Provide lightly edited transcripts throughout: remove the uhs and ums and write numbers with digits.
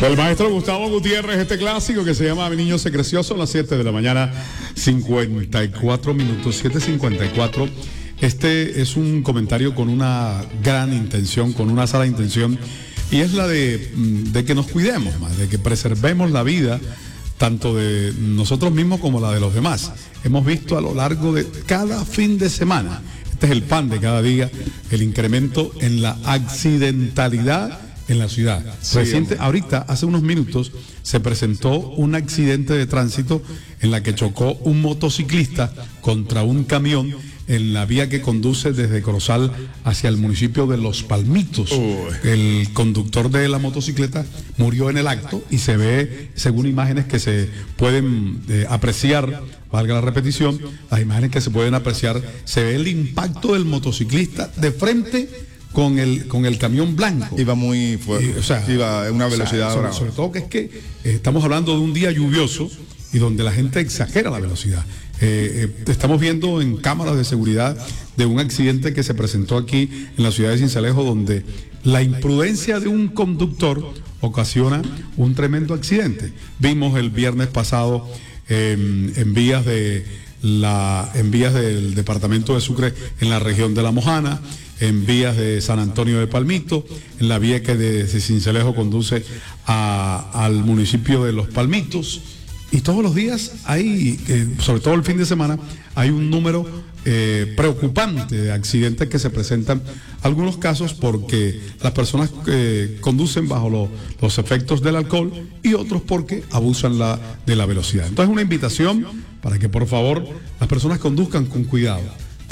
El maestro Gustavo Gutiérrez, este clásico que se llama Mi niño se creció, son las 7 de la mañana, 54 minutos, 7:54. Este es un comentario con una gran intención, con una sana intención, y es la de que nos cuidemos más, de que preservemos la vida, tanto de nosotros mismos como la de los demás. Hemos visto a lo largo de cada fin de semana, este es el pan de cada día, el incremento en la accidentalidad en la ciudad. Sí, ahorita, hace unos minutos, se presentó un accidente de tránsito en la que chocó un motociclista contra un camión en la vía que conduce desde Corozal hacia el municipio de Los Palmitos. El conductor de la motocicleta murió en el acto y se ve, según imágenes que se pueden apreciar, valga la repetición, las imágenes que se pueden apreciar, se ve el impacto del motociclista de frente con el camión blanco. Iba muy fuerte, iba a una velocidad. Sobre todo que es que estamos hablando de un día lluvioso y donde la gente exagera la velocidad. Estamos viendo en cámaras de seguridad de un accidente que se presentó aquí en la ciudad de Sincelejo, donde la imprudencia de un conductor ocasiona un tremendo accidente. Vimos el viernes pasado en vías del departamento de Sucre, en la región de La Mojana, en vías de San Antonio de Palmito, en la vía que desde Sincelejo conduce al municipio de Los Palmitos. Y todos los días hay, sobre todo el fin de semana, hay un número preocupante de accidentes que se presentan, algunos casos porque las personas conducen bajo los efectos del alcohol y otros porque abusan de la velocidad. Entonces, una invitación para que por favor las personas conduzcan con cuidado.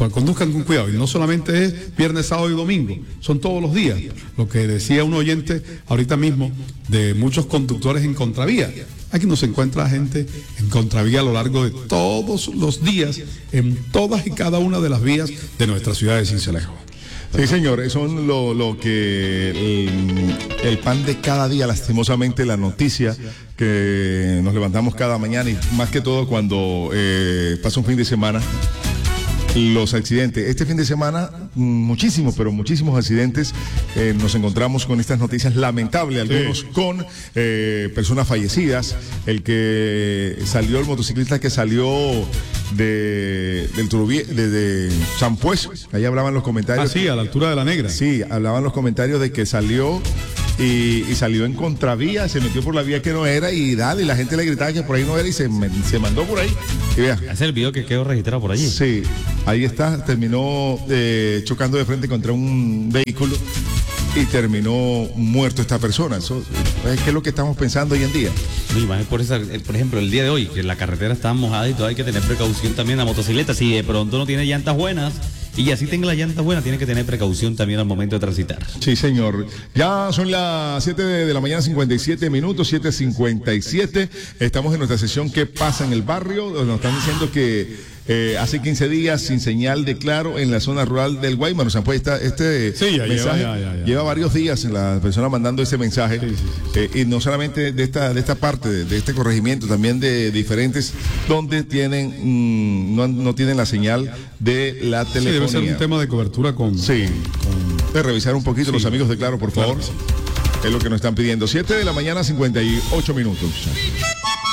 Y no solamente es viernes, sábado y domingo, son todos los días. Lo que decía un oyente ahorita mismo de muchos conductores en contravía. Aquí no se encuentra gente en contravía a lo largo de todos los días, en todas y cada una de las vías de nuestra ciudad de Sincelejo. Sí, señor, eso es lo que el pan de cada día, lastimosamente, la noticia que nos levantamos cada mañana, y más que todo cuando pasa un fin de semana. Los accidentes. Este fin de semana, muchísimos accidentes. Nos encontramos con estas noticias lamentables, algunos con personas fallecidas. El motociclista que salió de San Pues, ahí hablaban los comentarios. Sí, a la altura de La Negra. Sí, hablaban los comentarios de que salió y salió en contravía, se metió por la vía que no era y la gente le gritaba que por ahí no era y se mandó por ahí. Y vea. Es el video que quedó registrado por allí. Sí, ahí está, terminó chocando de frente contra un vehículo y terminó muerto esta persona. Eso es que es lo que estamos pensando hoy en día. Sí, por ejemplo, el día de hoy, que la carretera está mojada y todo, hay que tener precaución también en la motocicleta. Si de pronto no tiene llantas buenas, y así tenga las llantas buenas, tiene que tener precaución también al momento de transitar. Sí, señor. Ya son las 7 de la mañana, 57 minutos, 7:57. Estamos en nuestra sesión ¿Qué pasa en el barrio? Nos están diciendo que hace 15 días sin señal de claro en la zona rural del Guaymas. Nos han puesto mensaje. Lleva varios días la persona mandando ese mensaje. Sí. Y no solamente de esta parte, de este corregimiento, también de diferentes donde tienen no tienen la señal de la telefonía. Sí, debe ser un tema de cobertura de revisar un poquito los amigos de Claro, por favor. Claro. Es lo que nos están pidiendo. 7 de la mañana, 58 minutos.